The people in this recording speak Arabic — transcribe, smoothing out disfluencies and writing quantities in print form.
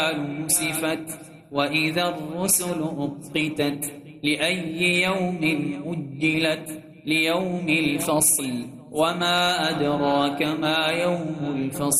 نسفت وإذا الرسل أقتت لأي يوم أجلت ليوم الفصل وما أدراك ما يوم الفصل